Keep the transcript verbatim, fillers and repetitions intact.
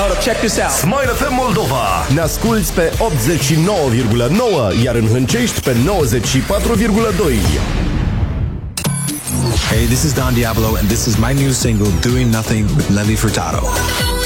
Hold up, check this out. Smile F M Moldova. Ne asculți pe optzeci și nouă virgulă nouă, iar în Hâncești pe nouăzeci și patru virgulă doi. Hey, this is Don Diablo and this is my new single Doing Nothing with Nelly Furtado.